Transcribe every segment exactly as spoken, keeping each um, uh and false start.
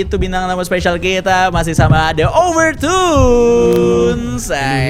Itu bintang tamu spesial kita masih sama The Overtones.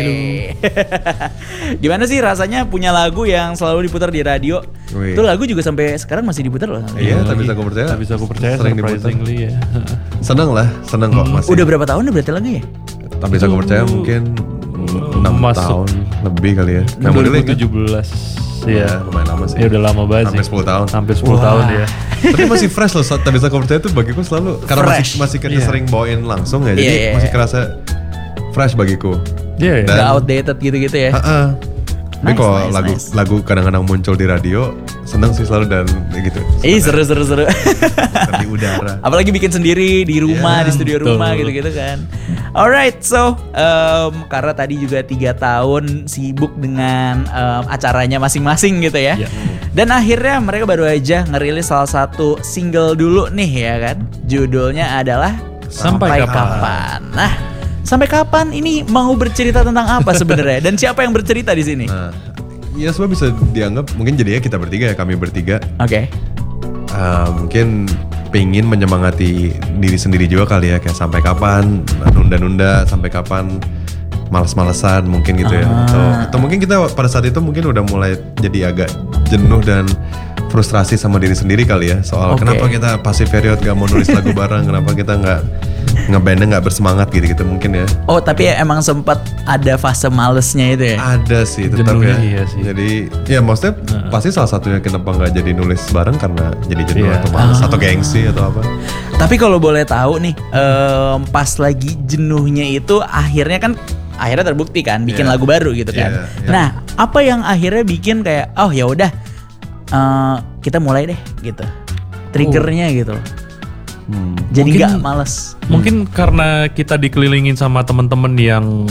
Gimana sih rasanya punya lagu yang selalu diputar di radio? Wih. Itu lagu juga sampai sekarang masih diputar loh. Iya, tak bisa aku percaya. Tak bisa aku percaya, sering diputar. surprisingly ya. Seneng lah, seneng kok masih. Udah berapa tahun udah berarti lagu ya? Tak bisa aku percaya mungkin enam Masuk. tahun lebih kali ya. dua ribu tujuh belas Iya, lumayan lama sih. Ya udah lama banget Hampir sih. sepuluh tahun. Hampir sepuluh Wah. tahun ya. Tapi masih fresh loh, tak bisa aku percaya tuh bagiku selalu karena masih Fresh. masih kita Iya. sering bawain langsung ya, jadi Iya, iya, masih iya. kerasa fresh bagiku. Iya ya. Dan- Gak outdated gitu-gitu ya? Heeh. Tapi Nice, kalau nice, lagu nice. lagu kadang-kadang muncul di radio, seneng sih selalu dan gitu. Ih seru seru seru. Di udara. Apalagi bikin sendiri di rumah, Ya, di studio betul. rumah gitu-gitu kan. Alright, so um, karena tadi juga tiga tahun sibuk dengan um, acaranya masing-masing gitu ya. Ya. Dan akhirnya mereka baru aja ngerilis salah satu single dulu nih ya kan. Judulnya adalah Sampai Kapan. Nah, sampai kapan ini mau bercerita tentang apa sebenarnya? Dan siapa yang bercerita di sini? Nah, ya semua bisa dianggap mungkin jadinya kita bertiga ya, kami bertiga. Oke. Uh, mungkin pengen menyemangati diri sendiri juga kali ya, kayak sampai kapan nunda-nunda, sampai kapan males-malesan mungkin gitu ya. Ah. Atau, atau mungkin kita pada saat itu mungkin udah mulai jadi agak jenuh dan frustrasi sama diri sendiri kali ya, soal Oke. kenapa kita passive period gak mau nulis lagu bareng, kenapa kita nggak ngebandnya nggak bersemangat gitu-gitu mungkin ya. Oh, tapi ya emang sempat ada fase malesnya itu ya? Ada sih tetap Jenuhnya ya. iya sih. Jadi ya maksudnya pasti salah satunya kenapa nggak jadi nulis bareng karena jadi jenuh Iya. atau malas Ah. atau gengsi atau apa. Tapi kalau boleh tahu nih, em, pas lagi jenuhnya itu akhirnya kan akhirnya terbukti kan bikin Iya. lagu baru gitu kan. Iya, iya. Nah, apa yang akhirnya bikin kayak oh ya udah eh, kita mulai deh gitu. Triggernya gitu loh. Hmm. Jadi Mungkin- nggak males. Mungkin karena kita dikelilingin sama teman-teman yang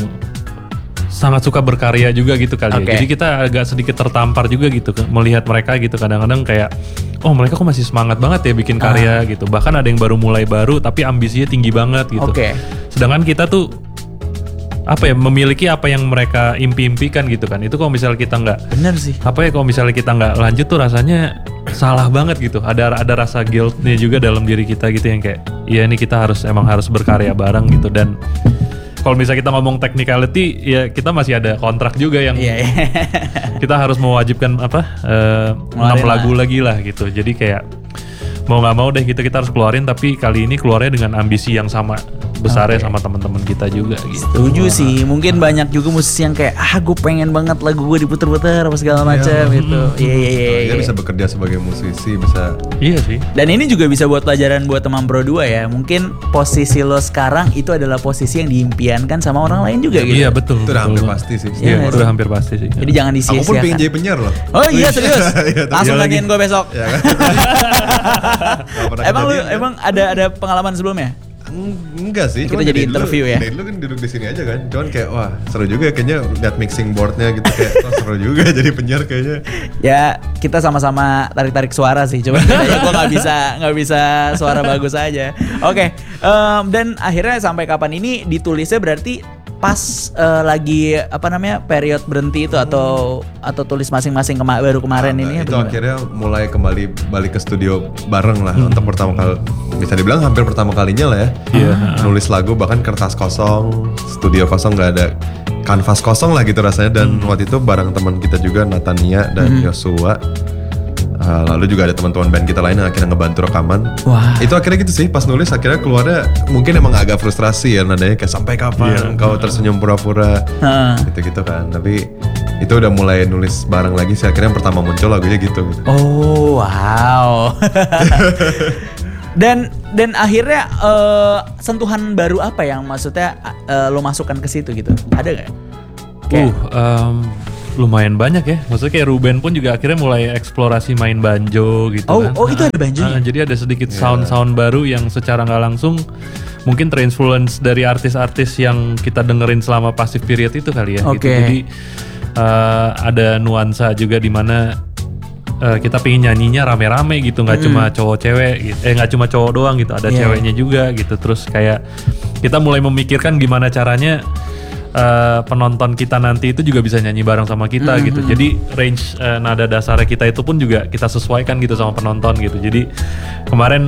sangat suka berkarya juga gitu kali Oke. ya. Jadi kita agak sedikit tertampar juga gitu ke- melihat mereka gitu kadang-kadang kayak oh mereka kok masih semangat banget ya bikin karya gitu. Bahkan ada yang baru mulai baru tapi ambisinya tinggi banget gitu. Oke. Sedangkan kita tuh apa ya memiliki apa yang mereka impi-impikan gitu kan. Itu kalau misalnya kita nggak Bener sih. apa ya kalau misalnya kita nggak lanjut tuh rasanya salah banget gitu. Ada ada rasa guiltnya juga dalam diri kita gitu yang kayak iya ini kita harus emang harus berkarya bareng gitu. Dan kalau misalnya kita ngomong technicality ya kita masih ada kontrak juga yang Iya, iya. kita harus mewajibkan apa eh, enam Ngeluarin lagu lagi lah gitu. Jadi kayak mau nggak mau deh gitu kita harus keluarin tapi kali ini keluarnya dengan ambisi yang sama besarnya Oke. sama teman-teman kita juga gitu. Setuju sih, mungkin banyak juga musisi yang kayak ah gue pengen banget lagu gue diputer-puter apa segala macam gitu. Iya iya iya. Dia iya. bisa bekerja sebagai musisi, bisa Iya sih. Dan ini juga bisa buat pelajaran buat teman Pro dua ya. Mungkin posisi lo sekarang itu adalah posisi yang diimpiankan sama orang lain juga gitu. Iya betul. itu udah betul hampir banget. pasti sih. Iya, Iya, nggak udah sih? hampir pasti sih. Jadi jangan Aku pun pengen disia-siakan. jadi penyiar loh. Oh iya serius. Iya, tapi Langsung iya tanyain lagi. gue besok. Ya kan? Nggak pernah Emang lu kejadian, kan? emang ada ada pengalaman sebelumnya? Eng- Enggak sih. Kita cuman jadi dari dulu- interview ya. Dari dulu kan duduk di sini aja kan. Cuman kayak wah seru juga ya, kayaknya lihat mixing boardnya gitu kayak wah, seru juga jadi penyiar kayaknya. Ya kita sama-sama tarik-tarik suara sih. Cuma bedanya gue nggak bisa nggak bisa suara bagus aja. Oke. em, dan akhirnya sampai kapan ini ditulisnya berarti pas eh, lagi apa namanya period berhenti itu atau atau tulis masing-masing kema- baru kemarin Nah, ini itu atau gimana? akhirnya mulai kembali balik ke studio bareng lah untuk pertama kali, bisa dibilang hampir pertama kalinya lah ya. Iya. Nulis lagu bahkan kertas kosong, studio kosong, nggak ada kanvas kosong lah gitu rasanya. Dan waktu itu bareng teman kita juga Natania dan Yosua. Uh, lalu juga ada teman-teman band kita lain yang akhirnya ngebantu rekaman. Wah. Itu akhirnya gitu sih, pas nulis akhirnya keluarnya mungkin emang agak frustrasi ya nadanya kayak sampai kapan Iya. kau tersenyum pura-pura Heeh. gitu-gitu kan. Tapi itu udah mulai nulis bareng lagi sih, akhirnya yang pertama muncul lagunya gitu, gitu. Oh wow. dan dan akhirnya eh, sentuhan baru apa yang maksudnya eh, lo masukkan ke situ gitu? Ada nggak? Kayak- Uh, em, lumayan banyak ya. Maksudnya kayak Ruben pun juga akhirnya mulai eksplorasi main banjo gitu Oh, kan. oh, itu ada banjonya? Ah, jadi ada sedikit sound-sound baru yang secara nggak langsung mungkin terinfluence dari artis-artis yang kita dengerin selama passive period itu kali ya. Gitu. Oke. Jadi eh, ada nuansa juga di mana eh, kita pengen nyanyinya rame-rame gitu, nggak cuma cowok cewek gitu. Eh nggak cuma cowok doang gitu, ada Iya. ceweknya juga gitu. Terus kayak kita mulai memikirkan gimana caranya eh, penonton kita nanti itu juga bisa nyanyi bareng sama kita Hmm, gitu. Jadi range eh, nada dasarnya kita itu pun juga kita sesuaikan gitu sama penonton gitu. Jadi kemarin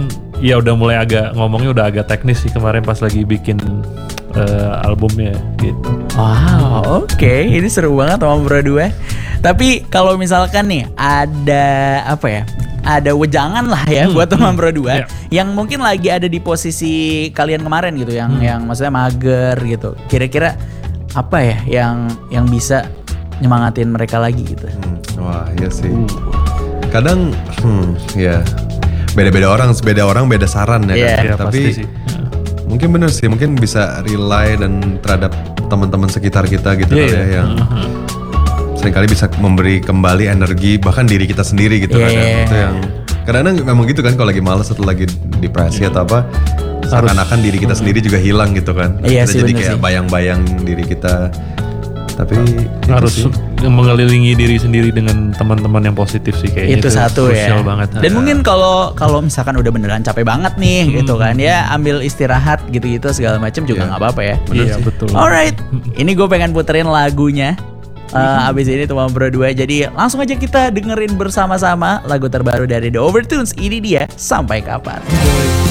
ya udah mulai agak ngomongnya udah agak teknis sih kemarin pas lagi bikin uh, albumnya gitu. Wow, oke, okay. Ini seru banget sama berdua. Tapi kalau misalkan nih ada apa ya? Ada wejangan lah ya hmm, buat teman hmm, berdua yeah. yang mungkin lagi ada di posisi kalian kemarin gitu, yang hmm. yang maksudnya mager gitu. Kira-kira apa ya yang yang bisa nyemangatin mereka lagi gitu? Hmm, wah, iya sih. Kadang hmm, ya beda-beda orang, beda orang beda saran ya yeah. kan. Yeah, Tapi sih. mungkin bener sih, mungkin bisa rely dan terhadap teman-teman sekitar kita gitu yeah, kan yeah. ya yang uh-huh. seringkali bisa memberi kembali energi bahkan diri kita sendiri gitu yeah. kan ya. Itu yang kadang-kadang memang gitu kan, kalau lagi malas atau lagi depresi yeah. atau apa, seakan-akan diri kita sendiri juga hilang gitu kan. Iya kita sih, jadi kayak sih. bayang-bayang diri kita. Tapi harus mengelilingi diri sendiri dengan teman-teman yang positif sih kayaknya. Itu, itu satu ya. Banget. Dan ya. Mungkin kalau kalau misalkan udah beneran capek banget nih hmm. gitu kan ya, ambil istirahat gitu-gitu segala macam juga nggak yeah. apa-apa ya. Iya betul. Alright, ini gue pengen puterin lagunya. Uh, abis ini teman berdua, jadi langsung aja kita dengerin bersama-sama lagu terbaru dari The Overtones. Ini dia Sampai Kapan.